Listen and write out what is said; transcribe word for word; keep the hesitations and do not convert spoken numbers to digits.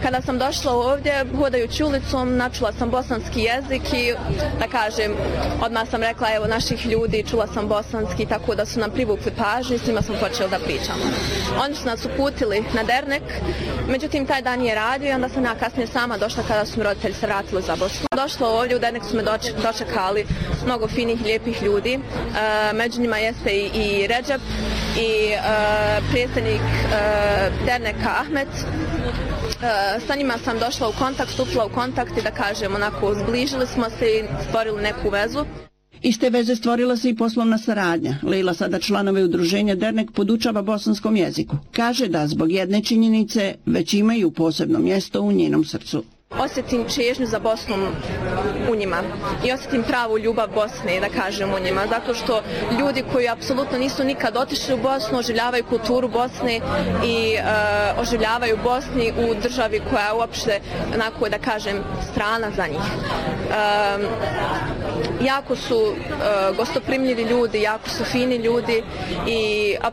Kada sam došla ovdje, hodajući ulicom, načula sam bosanski jezik i, da kažem, odmah sam rekla, evo, naših ljudi, čula sam bosanski, tako da su nam privukli pažnju, s njima smo počeli da pričamo. Oni su nas uputili na dernek, međutim, taj dan je radio i onda sam ja kasnije sama došla kada su mi roditelji se vratili za Bosnu. Došla ovdje, u dernek su me dočekali mnogo finih, lijepih ljudi. E, među njima jeste i, i Redžep i e, predsjednik e, derneka Ahmet. E, sa njima sam došla u kontakt, stupila u kontakt i da kažem, onako, zbližili smo se i stvorili neku vezu. Iz te veze stvorila se i poslovna saradnja. Leila sada članove udruženja Dernek podučava bosanskom jeziku. Kaže da zbog jedne činjenice već imaju posebno mjesto u njenom srcu. Osjetim čežnju za Bosnom u njima i osjetim pravu ljubav Bosne, da kažem, u njima, zato što ljudi koji apsolutno nisu nikad otišli u Bosnu oživljavaju kulturu Bosne i e, oživljavaju Bosni u državi koja je uopšte, onako, da kažem, strana za njih. E, jako su e, gostoprimljivi ljudi, jako su fini ljudi i